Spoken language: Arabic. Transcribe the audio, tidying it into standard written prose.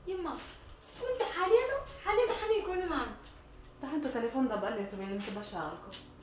يما وانتوا حاليا حنيكونوا معنا. ده انتوا تليفون ده بقى لي يومين انتوا بشغلكم.